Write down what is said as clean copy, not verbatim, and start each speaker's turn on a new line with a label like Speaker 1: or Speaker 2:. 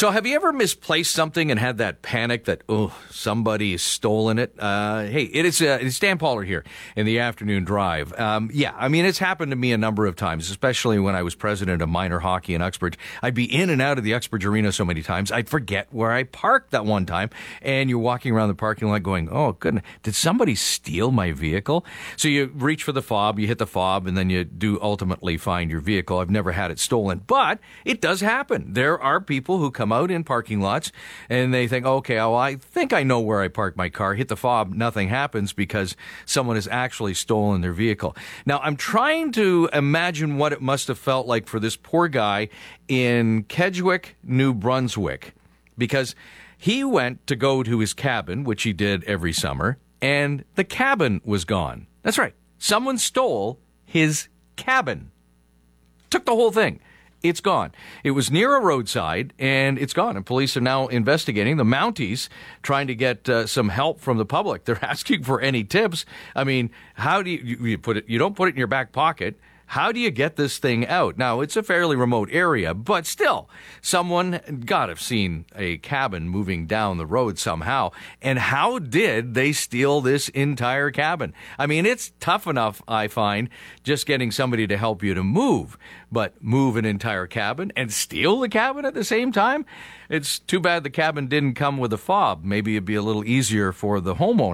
Speaker 1: So have you ever misplaced something and had that panic that, somebody has stolen it? Hey, it's Dan Pollard here in the afternoon drive. It's happened to me a number of times, especially when I was president of minor hockey in Uxbridge. I'd be in and out of the Uxbridge Arena so many times, I'd forget where I parked that one time. And you're walking around the parking lot going, oh, goodness, did somebody steal my vehicle? So you reach for the fob, you hit the fob, and then you do ultimately find your vehicle. I've never had it stolen, but it does happen. There are people who come out in parking lots and they think, okay, I think I know where I parked my car. Hit the fob, nothing happens because someone has actually stolen their vehicle. Now, I'm trying to imagine what it must have felt like for this poor guy in Kedgwick, New Brunswick, because he went to go to his cabin, which he did every summer, and the cabin was gone. That's right. Someone stole his cabin. Took the whole thing. It's gone. It was near a roadside, and it's gone. And police are now investigating. The Mounties trying to get some help from the public. They're asking for any tips. I mean, how do you put it? You don't put it in your back pocket. How do you get this thing out? Now, it's a fairly remote area, but still, someone got to have seen a cabin moving down the road somehow. And how did they steal this entire cabin? I mean, it's tough enough, I find, just getting somebody to help you to move. But move an entire cabin and steal the cabin at the same time? It's too bad the cabin didn't come with a fob. Maybe it'd be a little easier for the homeowner.